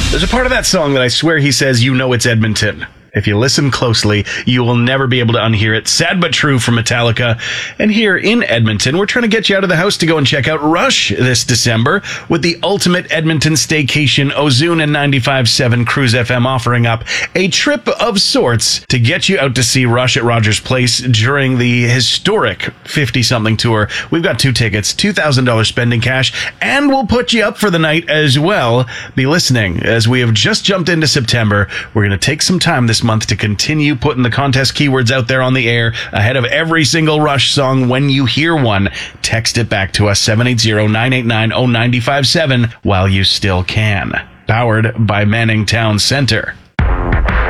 There's a part of that song that I swear he says, "You know it's Edmonton." If you listen closely, you will never be able to unhear it. Sad but true from Metallica. And here in Edmonton, we're trying to get you out of the house to go and check out Rush this December with the ultimate Edmonton staycation. Ozune and 95.7 Cruise FM offering up a trip of sorts to get you out to see Rush at Rogers Place during the historic 50-something tour. We've got 2 tickets, $2,000 spending cash, and we'll put you up for the night as well. Be listening, as we have just jumped into September. We're going to take some time this month to continue putting the contest keywords out there on the air ahead of every single Rush song. When you hear one, text it back to us, 780-989-0957, while you still can. Powered by Manning Town Center.